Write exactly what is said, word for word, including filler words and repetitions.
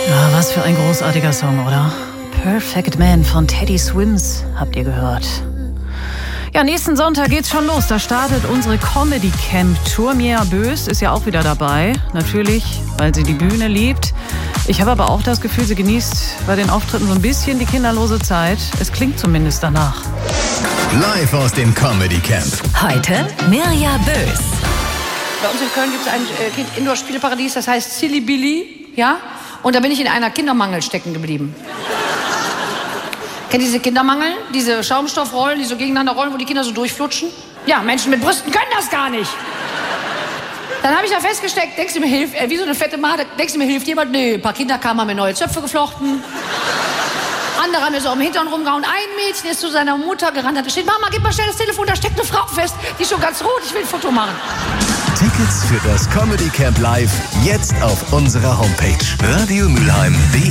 Ja, was für ein großartiger Song, oder? Perfect Man von Teddy Swims, habt ihr gehört. Ja, nächsten Sonntag geht's schon los. Da startet unsere Comedy Camp Tour. Mia Bös ist ja auch wieder dabei. Natürlich, weil sie die Bühne liebt. Ich habe aber auch das Gefühl, sie genießt bei den Auftritten so ein bisschen die kinderlose Zeit. Es klingt zumindest danach. Live aus dem Comedy Camp. Heute Mirja Bös. Bei uns in Köln gibt es ein äh, Indoor-Spieleparadies, das heißt Silly Billy, ja? Und da bin ich in einer Kindermangel stecken geblieben. Kennt ihr diese Kindermangel? Diese Schaumstoffrollen, die so gegeneinander rollen, wo die Kinder so durchflutschen? Ja, Menschen mit Brüsten können das gar nicht. Dann habe ich da festgesteckt, denkst du mir, hilft, äh, wie so eine fette Made, denkst du mir, hilft jemand? Nö, ein paar Kinder kamen, haben mir neue Zöpfe geflochten. Andere haben mir so am Hintern rumgehauen. Ein Mädchen ist zu seiner Mutter gerannt, da steht, Mama, gib mal schnell das Telefon, da steckt eine Frau fest, die ist schon ganz rot, ich will ein Foto machen. Tickets für das Comedy Camp Live jetzt auf unserer Homepage radio mülheim punkt de.